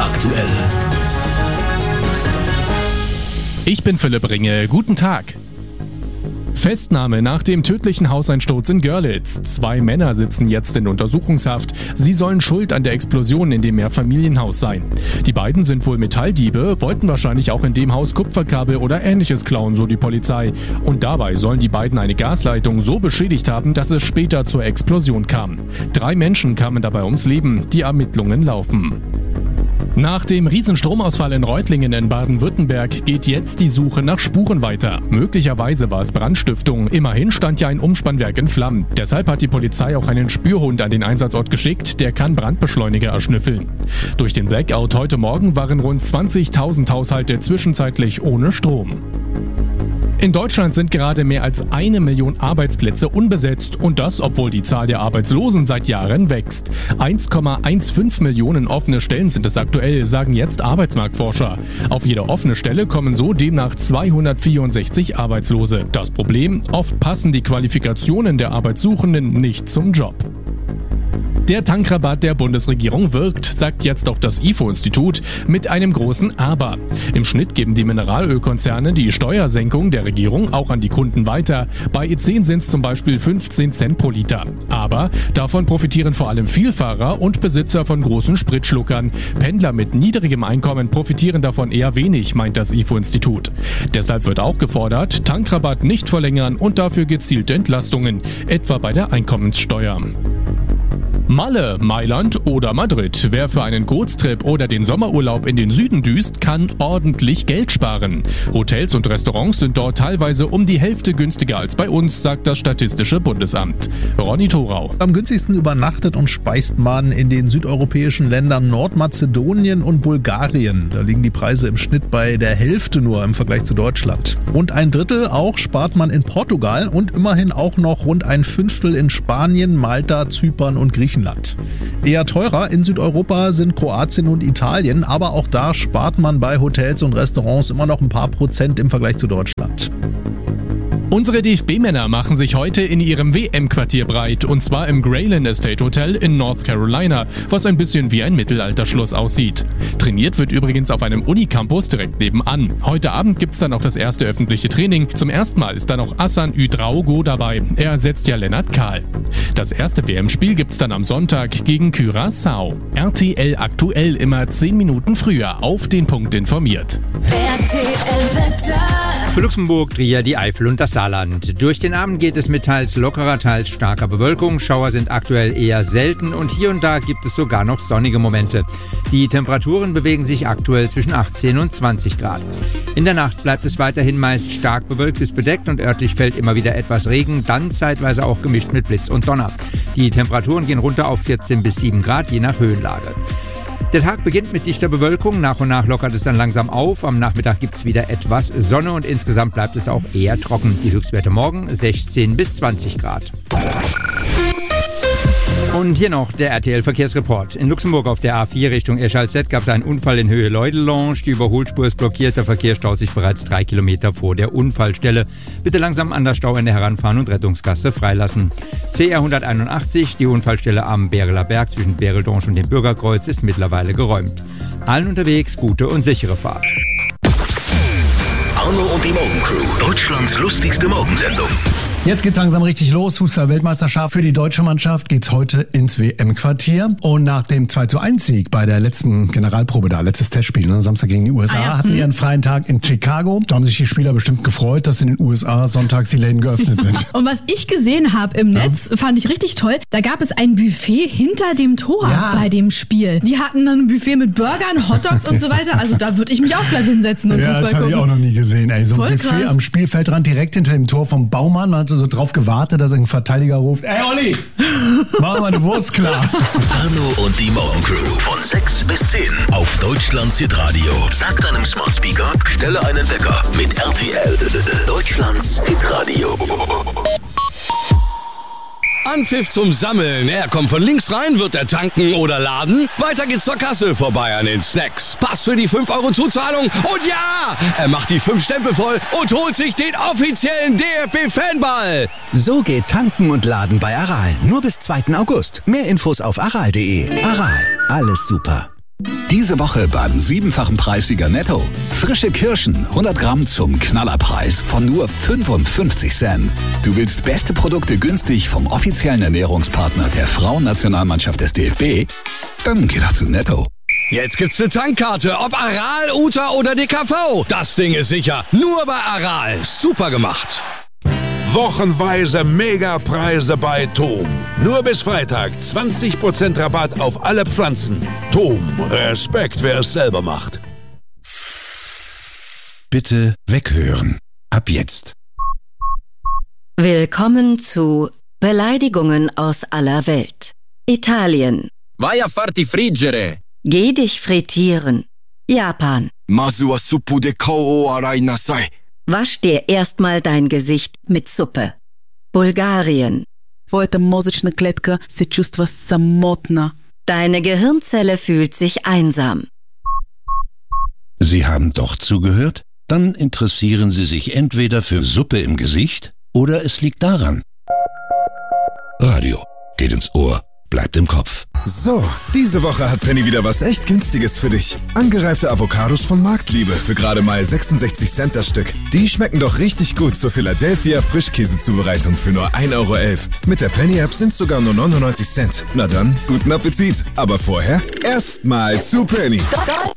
aktuell. Ich bin Philipp Ringe. Guten Tag. Festnahme nach dem tödlichen Hauseinsturz in Görlitz. 2 Männer sitzen jetzt in Untersuchungshaft. Sie sollen schuld an der Explosion in dem Mehrfamilienhaus sein. Die beiden sind wohl Metalldiebe, wollten wahrscheinlich auch in dem Haus Kupferkabel oder Ähnliches klauen, so die Polizei. Und dabei sollen die beiden eine Gasleitung so beschädigt haben, dass es später zur Explosion kam. 3 Menschen kamen dabei ums Leben. Die Ermittlungen laufen. Nach dem Riesenstromausfall in Reutlingen in Baden-Württemberg geht jetzt die Suche nach Spuren weiter. Möglicherweise war es Brandstiftung. Immerhin stand ja ein Umspannwerk in Flammen. Deshalb hat die Polizei auch einen Spürhund an den Einsatzort geschickt. Der kann Brandbeschleuniger erschnüffeln. Durch den Blackout heute Morgen waren rund 20.000 Haushalte zwischenzeitlich ohne Strom. In Deutschland sind gerade mehr als 1 Million Arbeitsplätze unbesetzt und das, obwohl die Zahl der Arbeitslosen seit Jahren wächst. 1,15 Millionen offene Stellen sind es aktuell, sagen jetzt Arbeitsmarktforscher. Auf jede offene Stelle kommen so demnach 264 Arbeitslose. Das Problem: oft passen die Qualifikationen der Arbeitssuchenden nicht zum Job. Der Tankrabatt der Bundesregierung wirkt, sagt jetzt auch das IFO-Institut, mit einem großen Aber. Im Schnitt geben die Mineralölkonzerne die Steuersenkung der Regierung auch an die Kunden weiter. Bei E10 sind es zum Beispiel 15 Cent pro Liter. Aber davon profitieren vor allem Vielfahrer und Besitzer von großen Spritschluckern. Pendler mit niedrigem Einkommen profitieren davon eher wenig, meint das IFO-Institut. Deshalb wird auch gefordert, Tankrabatt nicht verlängern und dafür gezielte Entlastungen, etwa bei der Einkommenssteuer. Malle, Mailand oder Madrid. Wer für einen Kurztrip oder den Sommerurlaub in den Süden düst, kann ordentlich Geld sparen. Hotels und Restaurants sind dort teilweise um die Hälfte günstiger als bei uns, sagt das Statistische Bundesamt. Ronny Thorau. Am günstigsten übernachtet und speist man in den südeuropäischen Ländern Nordmazedonien und Bulgarien. Da liegen die Preise im Schnitt bei der Hälfte nur im Vergleich zu Deutschland. Rund 1/3 auch spart man in Portugal und immerhin auch noch rund 1/5 in Spanien, Malta, Zypern und Griechenland. Eher teurer in Südeuropa sind Kroatien und Italien, aber auch da spart man bei Hotels und Restaurants immer noch ein paar Prozent im Vergleich zu Deutschland. Unsere DFB-Männer machen sich heute in ihrem WM-Quartier breit, und zwar im Grayland Estate Hotel in North Carolina, was ein bisschen wie ein Mittelalterschloss aussieht. Trainiert wird übrigens auf einem Unicampus direkt nebenan. Heute Abend gibt's dann auch das erste öffentliche Training. Zum ersten Mal ist dann auch Hassan Udraogo dabei. Er ersetzt ja Lennart Kahl. Das erste WM-Spiel gibt's dann am Sonntag gegen Curaçao. RTL aktuell immer 10 Minuten früher auf den Punkt informiert. RTL Wetter. Für Luxemburg, Trier, die Eifel und das Saarland. Durch den Abend geht es mit teils lockerer, teils starker Bewölkung. Schauer sind aktuell eher selten und hier und da gibt es sogar noch sonnige Momente. Die Temperaturen bewegen sich aktuell zwischen 18 und 20 Grad. In der Nacht bleibt es weiterhin meist stark bewölkt bis bedeckt und örtlich fällt immer wieder etwas Regen, dann zeitweise auch gemischt mit Blitz und Donner. Die Temperaturen gehen runter auf 14 bis 7 Grad, je nach Höhenlage. Der Tag beginnt mit dichter Bewölkung, nach und nach lockert es dann langsam auf. Am Nachmittag gibt es wieder etwas Sonne und insgesamt bleibt es auch eher trocken. Die Höchstwerte morgen 16 bis 20 Grad. Und hier noch der RTL-Verkehrsreport. In Luxemburg auf der A4 Richtung Eschalzett gab es einen Unfall in Höhe Leudelange. Die Überholspur ist blockiert, der Verkehr staut sich bereits 3 Kilometer vor der Unfallstelle. Bitte langsam an das Stauende heranfahren und Rettungsgasse freilassen. CR 181, die Unfallstelle am Bereler Berg zwischen Bereldonge und dem Bürgerkreuz, ist mittlerweile geräumt. Allen unterwegs gute und sichere Fahrt. Arno und die Morgencrew, Deutschlands lustigste Morgensendung. Jetzt geht's langsam richtig los. Fußball-Weltmeisterschaft für die deutsche Mannschaft geht's heute ins WM-Quartier. Und nach dem 2:1-Sieg bei der letzten Generalprobe da, letztes Testspiel, Samstag gegen die USA, hatten die einen freien Tag in Chicago. Da haben sich die Spieler bestimmt gefreut, dass in den USA sonntags die Läden geöffnet sind. Und was ich gesehen habe im Netz, fand ich richtig toll. Da gab es ein Buffet hinter dem Tor bei dem Spiel. Die hatten dann ein Buffet mit Burgern, Hotdogs und so weiter. Also da würde ich mich auch gleich hinsetzen und Fußball das habe ich auch noch nie gesehen. Ey. So ein Buffet am Spielfeldrand direkt hinter dem Tor vom Baumann. Man hatte so drauf gewartet, dass ein Verteidiger ruft: Ey Olli, mach mal eine Wurst klar. Arno und die Morgencrew von 6 bis 10 auf Deutschlands Hitradio. Sag deinem Smart Speaker, stelle einen Wecker mit RTL. Deutschlands Hitradio. Anpfiff zum Sammeln. Er kommt von links rein, wird er tanken oder laden. Weiter geht's zur Kasse, vorbei an den Snacks. Pass für die 5 € Zuzahlung. Und ja, er macht die 5 Stempel voll und holt sich den offiziellen DFB-Fanball. So geht Tanken und Laden bei Aral. Nur bis 2. August. Mehr Infos auf aral.de. Aral, alles super. Diese Woche beim 7-fachen Preissieger Netto. Frische Kirschen, 100 Gramm zum Knallerpreis von nur 55 Cent. Du willst beste Produkte günstig vom offiziellen Ernährungspartner der Frauennationalmannschaft des DFB? Dann geh doch zu Netto. Jetzt gibt's eine Tankkarte, ob Aral, Uta oder DKV. Das Ding ist sicher. Nur bei Aral. Super gemacht. Wochenweise Megapreise bei TOM. Nur bis Freitag 20% Rabatt auf alle Pflanzen. TOM, Respekt, wer es selber macht. Bitte weghören. Ab jetzt. Willkommen zu Beleidigungen aus aller Welt. Italien. Vai a farti friggere. Geh dich frittieren. Japan. Masu wa suppu de kao o arai nasai. Wasch dir erstmal dein Gesicht mit Suppe. Bulgarien. Твоята мозъчна клетка се чувства самотна. Deine Gehirnzelle fühlt sich einsam. Sie haben doch zugehört? Dann interessieren Sie sich entweder für Suppe im Gesicht oder es liegt daran. Radio geht ins Ohr, bleibt im Kopf. So, diese Woche hat Penny wieder was echt Günstiges für dich. Angereifte Avocados von Marktliebe für gerade mal 66 Cent das Stück. Die schmecken doch richtig gut zur Philadelphia Frischkäsezubereitung für nur 1,11 Euro. Mit der Penny-App sind sogar nur 99 Cent. Na dann, guten Appetit. Aber vorher erstmal zu Penny.